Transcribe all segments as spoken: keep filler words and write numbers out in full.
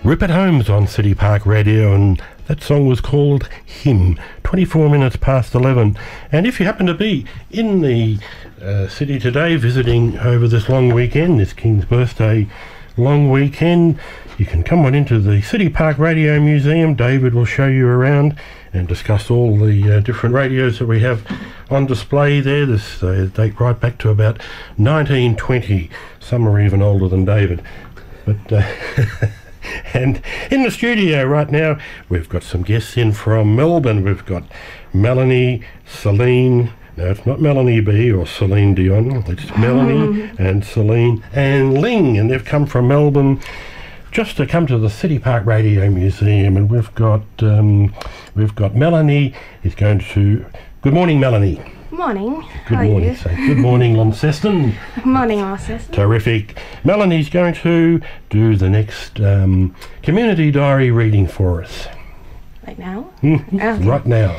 Rupert Holmes on City Park Radio, and that song was called Him, twenty-four minutes past eleven. And if you happen to be in the uh, city today visiting over this long weekend, this King's Birthday long weekend, you can come on into the City Park Radio Museum. David will show you around and discuss all the uh, different radios that we have on display there. This uh, date right back to about nineteen twenty. Some are even older than David. But... Uh, And in the studio right now, we've got some guests in from Melbourne. We've got Melanie, Celine. No, it's not Melanie B or Celine Dion. It's Melanie and Celine and Ling. And they've come from Melbourne just to come to the City Park Radio Museum. And we've got um, we've got Melanie is going to... Good morning, Melanie. Morning. Good How morning. Are you? So, good morning, Launceston. Morning, Launceston. Terrific. Melanie's going to do the next um, community diary reading for us. Right now? Okay. Right now.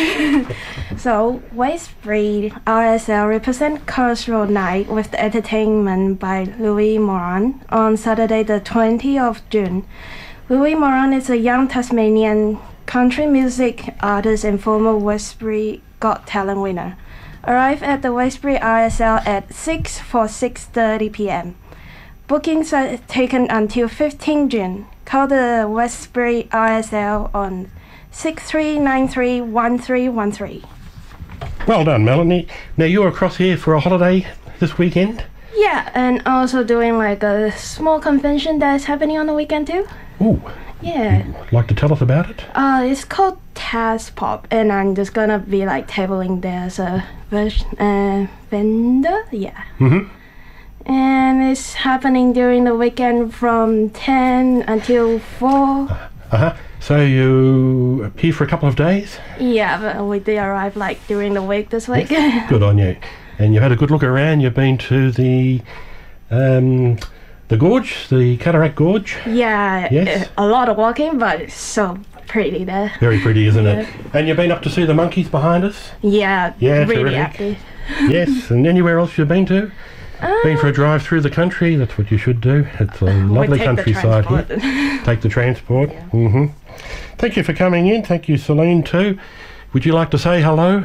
So, Westbury R S L represent Cultural Night with the entertainment by Louis Moran on Saturday the twentieth of June. Louis Moran is a young Tasmanian country music artist and former Westbury Got Talent winner. Arrive at the Westbury R S L at six for six thirty p m Bookings are taken until fifteenth June. Call the Westbury R S L on six three nine three one three one three. Well done, Melanie. Now you're across here for a holiday this weekend? Yeah, and also doing like a small convention that's happening on the weekend too. Ooh. Yeah. You'd like to tell us about it? Uh, it's called Taz Pop, and I'm just gonna be like tabling there as a uh, vendor. Yeah. Mm-hmm. And it's happening during the weekend from ten until four. Uh-huh. So you here for a couple of days? Yeah, but we did arrive like during the week this week. Yes. Good on you. And you had a good look around. You've been to the um, the gorge, the Cataract Gorge? Yeah, yes. A lot of walking, but it's so pretty there. Very pretty, isn't yeah. it? And you've been up to see the monkeys behind us? Yeah, yeah, really terrific. happy. Yes, and anywhere else you've been to? Uh, been for a drive through the country? That's what you should do. It's a lovely countryside here. Take the transport. Yeah. Mm-hmm. Thank you for coming in. Thank you, Celine, too. Would you like to say hello?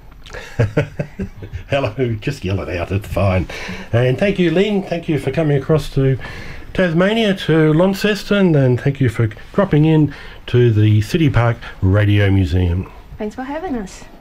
Hello, just yell it out, it's fine. And thank you, Lynn. Thank you for coming across to Tasmania, to Launceston, and thank you for dropping in to the City Park Radio Museum. Thanks for having us.